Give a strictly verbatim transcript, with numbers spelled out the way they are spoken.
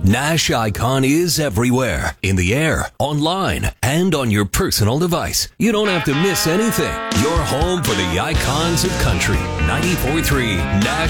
Nash Icon is everywhere. In the air, online, and on your personal device. You don't have to miss anything. You're home for the icons of country. ninety-four point three Nash